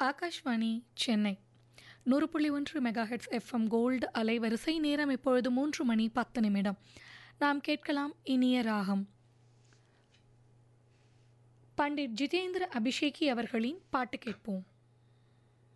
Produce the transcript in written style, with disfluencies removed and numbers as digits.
Akashvani Chennai 100.1 megahertz FM gold அலைவரிசை. நேரம் இப்பொழுது 3 மணி 10 நிமிடம். நாம் கேட்கலாம் இனிய ராகம். பண்டிட் ஜிதேந்திர அபிஷேகி அவர்களின் பாட்டு கேட்போம்.